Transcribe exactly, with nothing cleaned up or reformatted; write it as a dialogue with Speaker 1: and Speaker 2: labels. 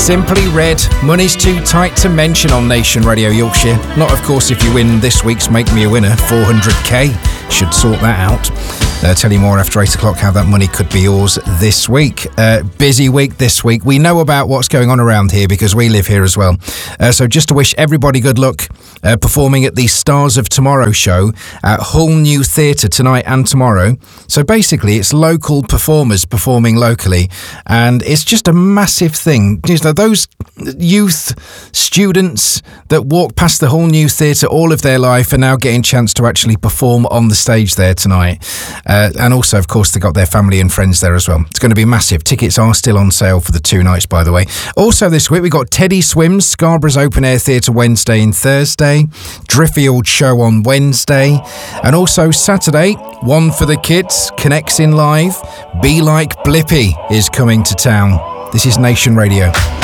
Speaker 1: Simply Red, Money's Too Tight to Mention on Nation Radio Yorkshire. Not, of course, if you win this week's Make Me a Winner, four hundred k. Should sort that out. Uh, tell you more after eight o'clock how that money could be yours this week. Uh, busy week this week. We know about what's going on around here because we live here as well. Uh, so just to wish everybody good luck uh, performing at the Stars of Tomorrow show at Hull New Theatre tonight and tomorrow. So basically it's local performers performing locally, and it's just a massive thing. You know, those youth students that walk past the Hull New Theatre all of their life are now getting a chance to actually perform on the stage there tonight. Uh, and also, of course, they've got their family and friends there as well. It's going to be massive. Tickets are still on sale for the two nights, by the way. Also this week, we've got Teddy Swims, Scarborough's Open Air Theatre Wednesday and Thursday, Driffield Show on Wednesday, and also Saturday, One for the Kids, Connects in Live, Be Like Blippy is coming to town. This is Nation Radio.